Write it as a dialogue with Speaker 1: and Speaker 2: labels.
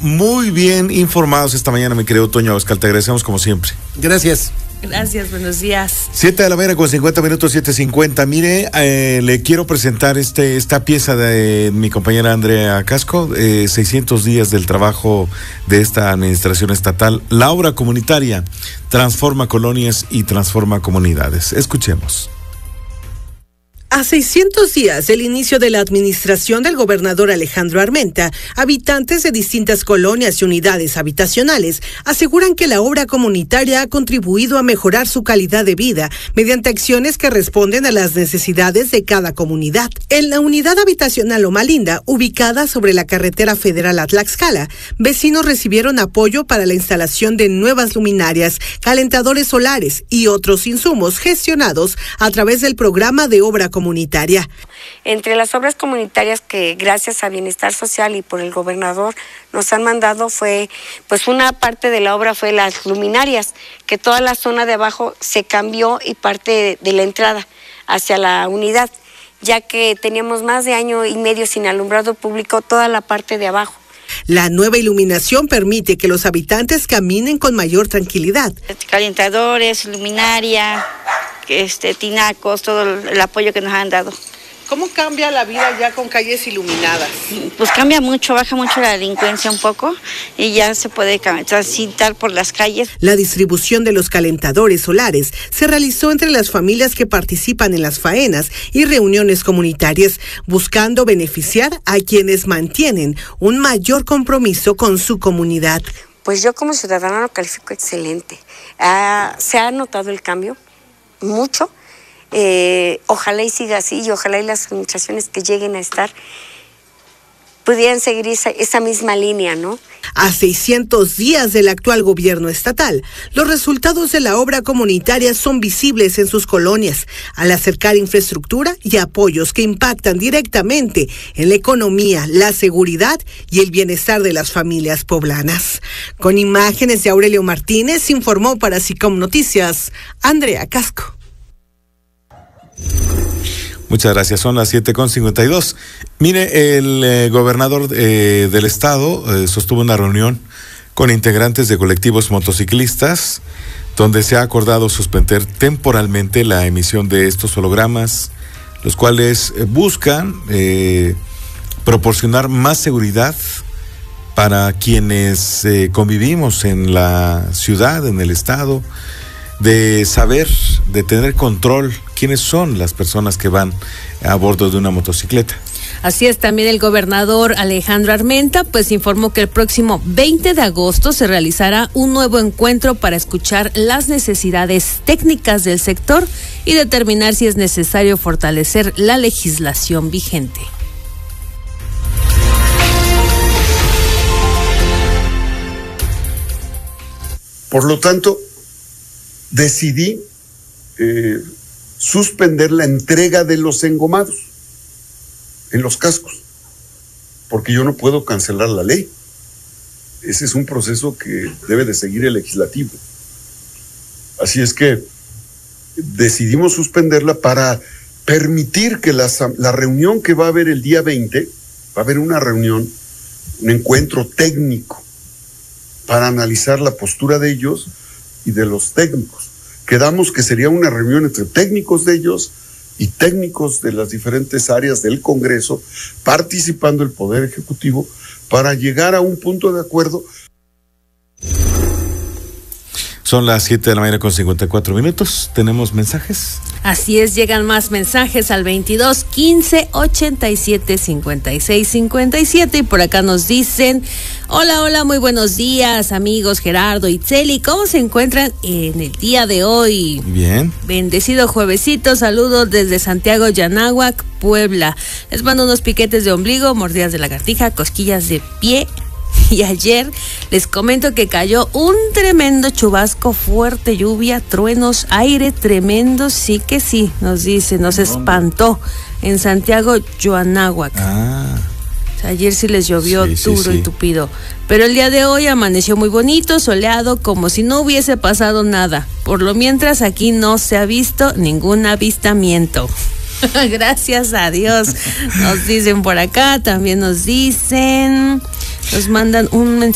Speaker 1: muy bien informados esta mañana, mi querido Toño Abascal. Te agradecemos como siempre.
Speaker 2: Gracias.
Speaker 3: Gracias, buenos días.
Speaker 1: 7:50 a.m, 7:50. Mire, le quiero presentar esta pieza de mi compañera Andrea Casco, 600 días del trabajo de esta administración estatal. La obra comunitaria transforma colonias y transforma comunidades. Escuchemos.
Speaker 4: A 600 días del inicio de la administración del gobernador Alejandro Armenta, habitantes de distintas colonias y unidades habitacionales aseguran que la obra comunitaria ha contribuido a mejorar su calidad de vida mediante acciones que responden a las necesidades de cada comunidad. En la unidad habitacional Loma Linda, ubicada sobre la carretera federal a Tlaxcala, vecinos recibieron apoyo para la instalación de nuevas luminarias, calentadores solares y otros insumos gestionados a través del programa de obra comunitaria.
Speaker 5: Entre las obras comunitarias que gracias a Bienestar Social y por el gobernador nos han mandado fue, pues una parte de la obra fue las luminarias, que toda la zona de abajo se cambió y parte de la entrada hacia la unidad, ya que teníamos más de año y medio sin alumbrado público toda la parte de abajo.
Speaker 4: La nueva iluminación permite que los habitantes caminen con mayor tranquilidad.
Speaker 6: Calentadores, luminaria, tinacos, todo el apoyo que nos han dado.
Speaker 4: ¿Cómo cambia la vida ya con calles iluminadas?
Speaker 6: Pues cambia mucho, baja mucho la delincuencia un poco y ya se puede transitar por las calles.
Speaker 4: La distribución de los calentadores solares se realizó entre las familias que participan en las faenas y reuniones comunitarias, buscando beneficiar a quienes mantienen un mayor compromiso con su comunidad.
Speaker 5: Pues yo como ciudadana lo califico excelente. Se ha notado el cambio, mucho. Ojalá y siga así y ojalá y las administraciones que lleguen a estar pudieran seguir esa misma línea, ¿no?
Speaker 4: A 600 días del actual gobierno estatal, los resultados de la obra comunitaria son visibles en sus colonias, al acercar infraestructura y apoyos que impactan directamente en la economía, la seguridad y el bienestar de las familias poblanas. Con imágenes de Aurelio Martínez, informó para SICOM Noticias, Andrea Casco.
Speaker 1: Muchas gracias, son las 7:52. Mire, el gobernador del estado sostuvo una reunión con integrantes de colectivos motociclistas, donde se ha acordado suspender temporalmente la emisión de estos hologramas, los cuales buscan proporcionar más seguridad para quienes convivimos en la ciudad, en el estado, de saber, de tener control quiénes son las personas que van a bordo de una motocicleta.
Speaker 3: Así es, también el gobernador Alejandro Armenta pues informó que el próximo 20 de agosto se realizará un nuevo encuentro para escuchar las necesidades técnicas del sector y determinar si es necesario fortalecer la legislación vigente.
Speaker 7: Por lo tanto, decidí suspender la entrega de los engomados en los cascos, porque yo no puedo cancelar la ley. Ese es un proceso que debe de seguir el legislativo. Así es que decidimos suspenderla para permitir que la reunión que va a haber el día 20, va a haber una reunión, un encuentro técnico para analizar la postura de ellos y de los técnicos. Quedamos que sería una reunión entre técnicos de ellos y técnicos de las diferentes áreas del Congreso, participando el Poder Ejecutivo, para llegar a un punto de acuerdo.
Speaker 1: Son las 7:54 a.m. ¿Tenemos mensajes?
Speaker 3: Así es, llegan más mensajes al 22 15 87 56 57 y por acá nos dicen: hola, muy buenos días amigos Gerardo y Tseli, ¿cómo se encuentran en el día de hoy?
Speaker 1: Bien.
Speaker 3: Bendecido juevesito, saludos desde Santiago Yanáhuac, Puebla. Les mando unos piquetes de ombligo, mordidas de lagartija, cosquillas de pie. Y ayer les comento que cayó un tremendo chubasco, fuerte lluvia, truenos, aire tremendo, sí que sí, nos dice, nos espantó en Santiago Yanáhuac. O sea, ayer sí les llovió duro y tupido, pero el día de hoy amaneció muy bonito, soleado, como si no hubiese pasado nada. Por lo mientras aquí no se ha visto ningún avistamiento. Gracias a Dios, nos dicen por acá, también nos dicen, nos mandan un mensaje.